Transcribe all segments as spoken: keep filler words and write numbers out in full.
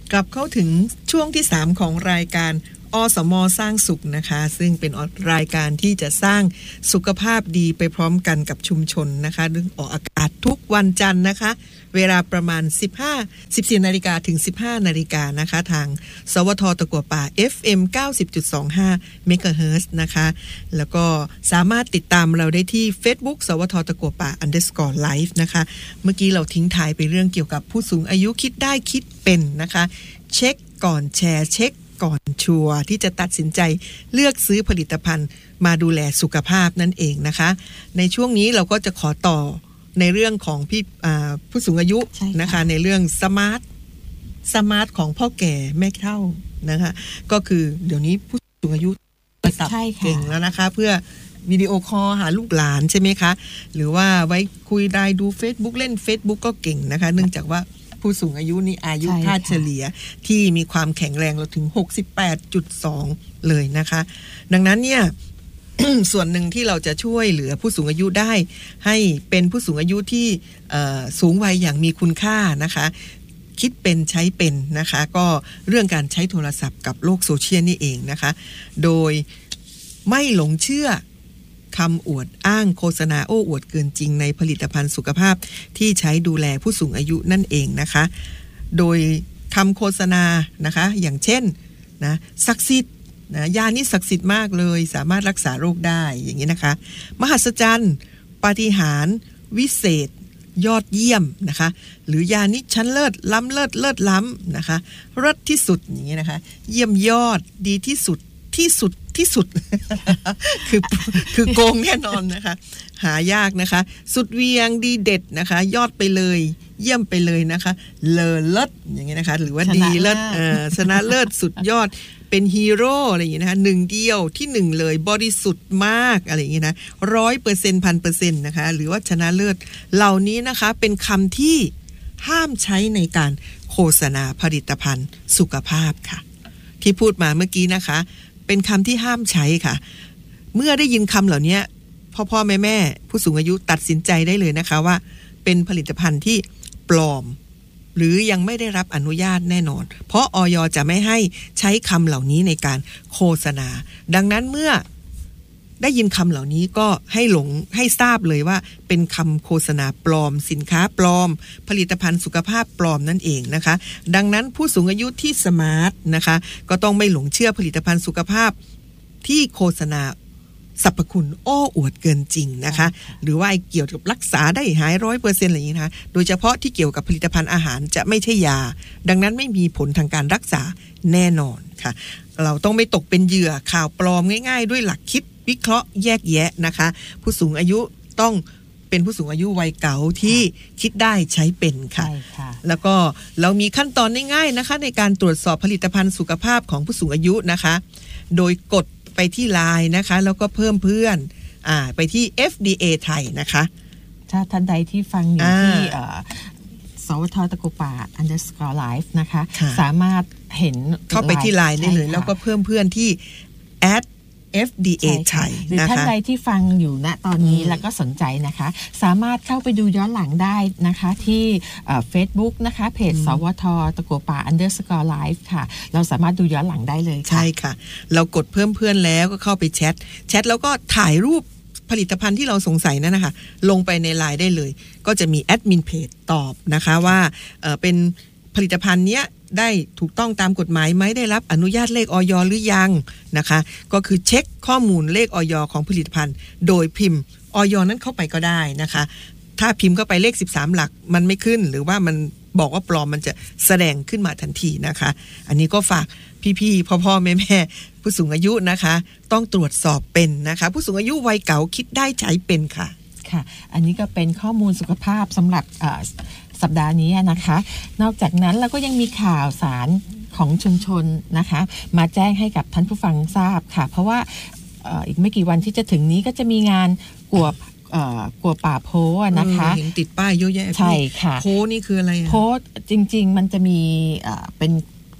กลับเข้าถึงช่วงที่สามของรายการอสม.สร้างสุขนะคะซึ่งเป็นรายการที่จะสร้างสุขภาพดีไปพร้อมกันกับชุมชนนะคะออกอากาศทุกวันจันทร์นะคะเวลาประมาณสิบห้า สิบสี่นาฬิกาถึงสิบห้านาฬิกานะคะทางสวทตะกั่วป่า เอฟ เอ็ม เก้าสิบจุดสองห้า เมกะเฮิรตซ์นะคะแล้วก็สามารถติดตามเราได้ที่ Facebook สวทตะกั่วป่า underscore live นะคะเมื่อกี้เราทิ้งท้ายไปเรื่องเกี่ยวกับผู้สูงอายุคิดได้คิดเป็นนะคะเช็คก่อนแชร์เช็คก่อนชัวร์ที่จะตัดสินใจเลือกซื้อผลิตภัณฑ์มาดูแลสุขภาพนั่นเองนะคะในช่วงนี้เราก็จะขอต่อในเรื่องของพี่ผู้สูงอายุนะคะในเรื่องสมาร์ทสมาร์ทของพ่อแก่แม่เฒ่านะคะก็คือเดี๋ยวนี้ผู้สูงอายุตับเก่งแล้วนะคะเพื่อวิดีโอคอลหาลูกหลานใช่ไหมคะหรือว่าไว้คุยไลน์ดู Facebook เล่น Facebook ก็เก่งนะคะเนื่องจากว่าผู้สูงอายุนี่อายุค่าเฉลี่ยที่มีความแข็งแรงเราถึง หกสิบแปดจุดสอง เลยนะคะดังนั้นเนี่ย ส่วนหนึ่งที่เราจะช่วยเหลือผู้สูงอายุได้ให้เป็นผู้สูงอายุที่สูงวัยอย่างมีคุณค่านะคะคิดเป็นใช้เป็นนะคะก็เรื่องการใช้โทรศัพท์กับโลกโซเชียลนี่เองนะคะโดยไม่หลงเชื่อคำอวดอ้างโฆษณาโอ้อวดเกินจริงในผลิตภัณฑ์สุขภาพที่ใช้ดูแลผู้สูงอายุนั่นเองนะคะโดยคำโฆษณานะคะอย่างเช่นนะศักดิ์สิทธิ์นะยานี้ศักดิ์สิทธิ์มากเลยสามารถรักษาโรคได้อย่างนี้นะคะมหัศจรรย์ปาฏิหาริย์วิเศษยอดเยี่ยมนะคะหรือยานี้ชั้นเลิศล้ำเลิศเลิศล้ำนะคะเลิศที่สุดอย่างนี้นะคะเยี่ยมยอดดีที่สุดที่สุดที่สุด คือคือโกงแน่นอนนะคะหายากนะคะสุดเวียงดีเด็ดนะคะยอดไปเลยเยี่ยมไปเลยนะคะเลอเลิศอย่างเงี้ยนะคะหรือว่าดีเลิศเอ่อชนะเลิศสุดยอดเป็นฮีโร่อะไรอย่างเงี้ยนะคะหนึ่งเดียวที่หนึ่งเลยบริสุทธิ์มากอะไรอย่างเงี้ยนะร้อยเปอร์เซ็นต์พันเปอร์เซ็นต์นะคะหรือว่าชนะเลิศเหล่านี้นะคะเป็นคำที่ห้ามใช้ในการโฆษณาผลิตภัณฑ์สุขภาพค่ะที่พูดมาเมื่อกี้นะคะเป็นคำที่ห้ามใช้ค่ะเมื่อได้ยินคำเหล่านี้พ่อพ่อแม่แม่ผู้สูงอายุตัดสินใจได้เลยนะคะว่าเป็นผลิตภัณฑ์ที่ปลอมหรือยังไม่ได้รับอนุญาตแน่นอนเพราะอย.จะไม่ให้ใช้คำเหล่านี้ในการโฆษณาดังนั้นเมื่อได้ยินคำเหล่านี้ก็ให้หลงให้ทราบเลยว่าเป็นคำโฆษณาปลอมสินค้าปลอมผลิตภัณฑ์สุขภาพปลอมนั่นเองนะคะดังนั้นผู้สูงอายุที่สมาร์ทนะคะก็ต้องไม่หลงเชื่อผลิตภัณฑ์สุขภาพที่โฆษณาสรรพคุณโอ้อวดเกินจริงนะคะหรือว่าเกี่ยวกับรักษาได้หาย ร้อยเปอร์เซ็นต์ อะไรอย่างนี้นะคะโดยเฉพาะที่เกี่ยวกับผลิตภัณฑ์อาหารจะไม่ใช่ยาดังนั้นไม่มีผลทางการรักษาแน่นอนค่ะเราต้องไม่ตกเป็นเหยื่อข่าวปลอมง่ายๆด้วยหลักคิดวิเคราะห์แยกแยะนะคะผู้สูงอายุต้องเป็นผู้สูงอายุวัยเก่าที่คิดได้ใช้เป็นค่ะแล้วก็เรามีขั้นตอนง่ายๆนะคะในการตรวจสอบผลิตภัณฑ์สุขภาพของผู้สูงอายุนะคะโดยกดไปที่ ไลน์ นะคะแล้วก็เพิ่มเพื่อนอ่าไปที่ เอฟ ดี เอ ไทยนะคะถ้าท่านใดที่ฟังอยู่ที่สวทตะกั่วป่า underscore live นะคะสามารถเห็นเข้าไปที่ ไลน์ ได้เลยแล้วก็เพิ่มเพื่อนที่ แอดเอฟ ดี เอ ไทยหรือท่านใดที่ฟังอยู่ณตอนนี้แล้วก็สนใจนะคะสามารถเข้าไปดูย้อนหลังได้นะคะที่เฟซบุ๊กนะคะเพจสวทตะกั่วป่า underscore live ค่ะเราสามารถดูย้อนหลังได้เลยใช่ค่ะเรากดเพิ่มเพื่อนแล้วก็เข้าไปแชทแชทแล้วก็ถ่ายรูปผลิตภัณฑ์ที่เราสงสัยนั่นนะคะลงไปใน ไลน์ ได้เลยก็จะมีแอดมินเพจตอบนะคะว่าเอ่อเป็นผลิตภัณฑ์เนี้ยได้ถูกต้องตามกฎหมายไหมได้รับอนุญาตเลขอย.หรือยังนะคะก็คือเช็คข้อมูลเลขอย.ของผลิตภัณฑ์โดยพิมพ์อย.นั้นเข้าไปก็ได้นะคะถ้าพิมพ์เข้าไปเลขสิบสามหลักมันไม่ขึ้นหรือว่ามันบอกว่าปลอมมันจะแสดงขึ้นมาทันทีนะคะอันนี้ก็ฝากพี่ๆพ่อๆแม่ๆผู้สูงอายุนะคะต้องตรวจสอบเป็นนะคะผู้สูงอายุวัยเก่าคิดได้ใช้เป็นค่ะค่ะอันนี้ก็เป็นข้อมูลสุขภาพสำหรับสัปดาห์นี้นะคะนอกจากนั้นเราก็ยังมีข่าวสารของชุมชนนะคะมาแจ้งให้กับท่านผู้ฟังทราบค่ะเพราะว่า อ, อีกไม่กี่วันที่จะถึงนี้ก็จะมีงานกัวกัวป่าโพนะคะเห็นติดป้ายเยอะแยะใช่ค่ะโพนี่คืออะไรโพจริงๆมันจะมีเป็น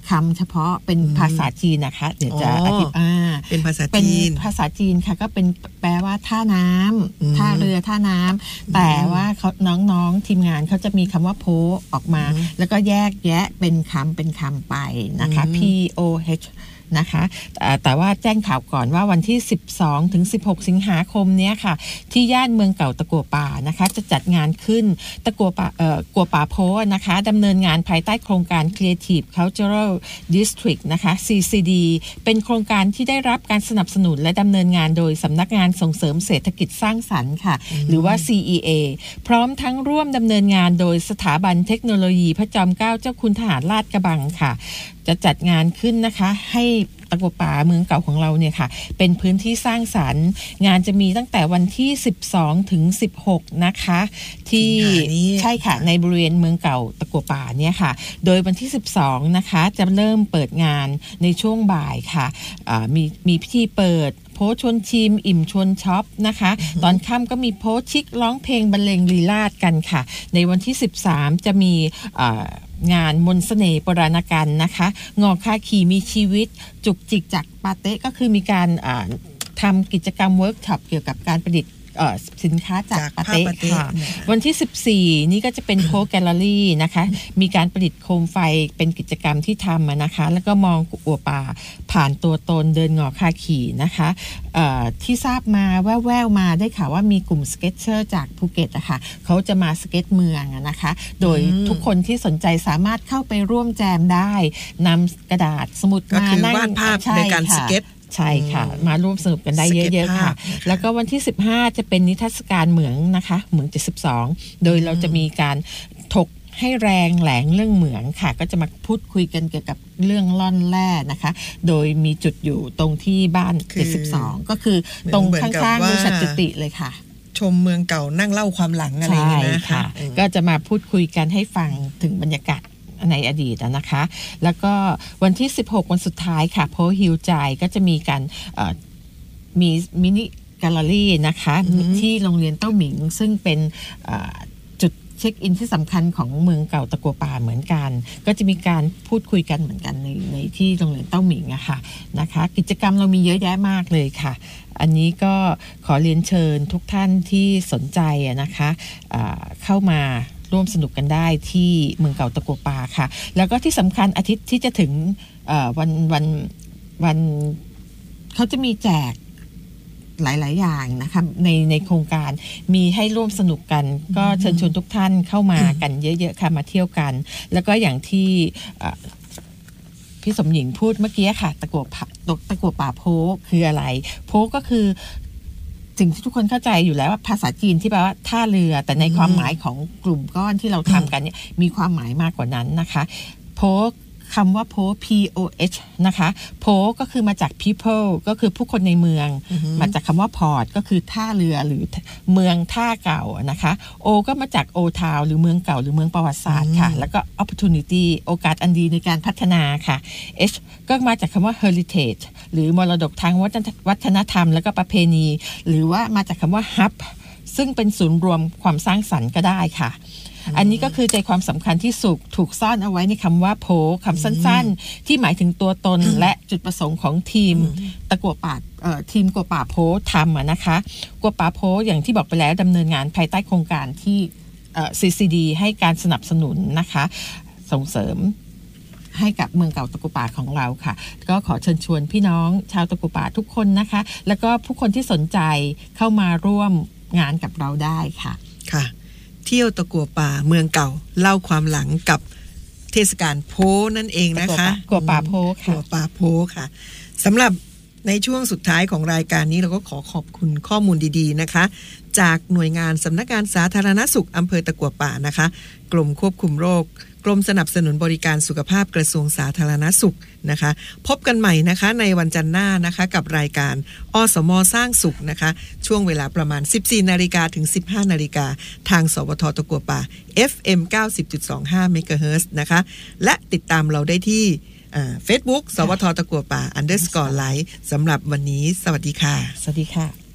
คำเฉพาะเป็นภาษาจีนนะคะเดี๋ยวจะอธิบายเป็นภาษาจีนเป็นภาษาจีนค่ะก็เป็นแปลว่าท่าน้ำท่าเรือท่าน้ำแต่ว่าเขาน้องๆทีมงานเขาจะมีคำว่าโพออกมาแล้วก็แยกแยะเป็นคำเป็นคำไปนะคะ P O Hนะคะแต่ว่าแจ้งข่าวก่อนว่าวันที่สิบสองถึงสิบหกสิงหาคมเนี้ยค่ะที่ย่านเมืองเก่าตะกั่วป่านะคะจะจัดงานขึ้นตะกั่วป่าเอ่อกั่วป่าโพนะคะดำเนินงานภายใต้โครงการ Creative Cultural District นะคะ ซี ซี ดี เป็นโครงการที่ได้รับการสนับสนุนและดำเนินงานโดยสำนักงานส่งเสริมเศรษฐกิจสร้างสรรค์ค่ะหรือว่า ซี อี เอ พร้อมทั้งร่วมดำเนินงานโดยสถาบันเทคโนโลยีพระจอมเกล้าเจ้าคุณทหารลาดกระบังค่ะจะจัดงานขึ้นนะคะให้ตะกั่วป่าเมืองเก่าของเราเนี่ยค่ะเป็นพื้นที่สร้างสรรค์งานจะมีตั้งแต่วันที่สิบสองถึงสิบหกนะคะที่ใช่ค่ะในบริเวณเมืองเก่าตะกั่วป่าเนี่ยค่ะโดยวันที่สิบสองนะคะจะเริ่มเปิดงานในช่วงบ่ายค่ะมีมีพิธีเปิดโพสชวนชิมอิ่มชวนช็อปนะคะตอนค่ำก็มีโพสชิกร้องเพลงบรรเลงลีลาศกันค่ะในวันที่สิบสามจะมีงานมนต์เสน่ห์โบราณกันนะคะงอคาขี่มีชีวิตจุกจิกจากปาเต้ก็คือมีการทำกิจกรรมเวิร์กช็อปเกี่ยวกับการประดิษฐ์สินค้าจากปาเต้ค่ะวันที่สิบสี่นี่ก็จะเป็นโพแกลเลอรี่นะคะมีการประดิษฐ์โคมไฟเป็นกิจกรรมที่ทำนะคะแล้วก็มองอั่วป่าผ่านตัวตนเดินงอคาขี่นะคะที่ทราบมาแว่วๆมาได้ข่าวว่ามีกลุ่มสเก็ตเชอร์จากภูเก็ตอะค่ะเขาจะมาสเก็ตเมืองนะคะโดยทุกคนที่สนใจสามารถเข้าไปร่วมแจมได้นำกระดาษสมุดมานั่งวาดภาพในการสเก็ตใช่ค่ะมาร่วมสนุกกันได้เยอะๆค่ะแล้วก็วันที่สิบห้าจะเป็นนิทรรศการเหมืองนะคะเหมืองเจ็ดสิบสองโดยเราจะมีการถกให้แรงแหลงเรื่องเหมืองค่ะก็จะมาพูดคุยกันเกี่ยวกับเรื่องล่อนแร่นะคะโดยมีจุดอยู่ตรงที่บ้านเจ็ดสิบสองก็คือตรงข้างๆบริษัทจุติเลยค่ะชมเมืองเก่านั่งเล่าความหลังอะไรอย่างเงี้ยนะคะก็จะมาพูดคุยกันให้ฟังถึงบรรยากาศในอดีตนะคะแล้วก็วันที่สิบหกวันสุดท้ายค่ะโพฮิวใจก็จะมีการมีมินิแกลเลอรี่นะคะที่โรงเรียนเต้าหมิงซึ่งเป็นจุดเช็คอินที่สำคัญของเมืองเก่าตะกั่วป่าเหมือนกันก็จะมีการพูดคุยกันเหมือนกันในในที่โรงเรียนเต้าหมิงอะค่ะนะคะกิจกรรมเรามีเยอะแยะมากเลยค่ะอันนี้ก็ขอเรียนเชิญทุกท่านที่สนใจนะคะเข้ามาร่วมสนุกกันได้ที่เมืองเก่าตะกั่วป่าค่ะแล้วก็ที่สำคัญอาทิตย์ที่จะถึงวันวันวันเขาจะมีแจกหลายๆอย่างนะคะในในโครงการมีให้ร่วมสนุกกันก็เชิญชวนทุกท่านเข้ามากันเยอะๆค่ะมาเที่ยวกันแล้วก็อย่างที่พี่สมหญิงพูดเมื่อกี้ค่ะตะกั่วตะกั่วป่าโพคืออะไรโพก็คือสิ่งที่ทุกคนเข้าใจอยู่แล้วว่าภาษาจีนที่แปลว่าท่าเรือแต่ในความหมายของกลุ่มก้อนที่เราทำกันเนี่ยมีความหมายมากกว่านั้นนะคะโพคำว่าโพ P O H นะคะโพก็คือมาจาก people ก็คือผู้คนในเมือง uh-huh. มาจากคำว่า port ก็คือท่าเรือหรือเมืองท่าเก่านะคะ O ก็มาจาก old town หรือเมืองเก่าหรือเมืองประวัติศาสตร์ uh-huh. ค่ะแล้วก็ opportunity โอกาสอันดีในการพัฒนาค่ะ H ก็มาจากคำว่า heritage หรือมรดกทางวัฒนธรรมแล้วก็ประเพณีหรือว่ามาจากคำว่า hub ซึ่งเป็นศูนย์รวมความสร้างสรรค์ก็ได้ค่ะอันนี้ก็คือใจความสำคัญที่สุกถูกซ่อนเอาไว้ในคำว่าโพคำสั้นๆที่หมายถึงตัวตนและจุดประสงค์ของทีมตะกั่วป่าทีมกั่วป่าโพทำนะคะกั่วป่าโพอย่างที่บอกไปแล้วดำเนินงานภายใต้โครงการที่ ซี ซี ดี ให้การสนับสนุนนะคะส่งเสริมให้กับเมืองเก่าตะกั่วป่าของเราค่ะก็ขอเชิญชวนพี่น้องชาวตะกั่วป่าทุกคนนะคะแล้วก็ผู้คนที่สนใจเข้ามาร่วมงานกับเราได้ค่ะค่ะเที่ยวตะกั่วป่าเมืองเก่าเล่าความหลังกับเทศกาลโพนั่นเองนะคะกั่วป่าโพค่ะกั่วป่าโพค่ะสำหรับในช่วงสุดท้ายของรายการนี้เราก็ขอขอบคุณข้อมูลดีๆนะคะจากหน่วยงานสำนักงานสาธารณสุขอำเภอตะกั่วป่านะคะกรมควบคุมโรคกรมสนับสนุนบริการสุขภาพกระทรวงสาธารณสุขนะคะพบกันใหม่นะคะในวันจันทร์หน้านะคะกับรายการอสม.สร้างสุขนะคะช่วงเวลาประมาณ สิบสี่นาฬิกา ถึง สิบห้านาฬิกาทางสวทตะกั่วป่า เอฟ เอ็ม เก้าสิบจุดสองห้า เมกะเฮิรตซ์ นะคะและติดตามเราได้ที่เฟซบุ๊กสวทตะกั่วป่า underscore ไลฟ์สำหรับวันนี้สวัสดีค่ะสวัสดีค่ะ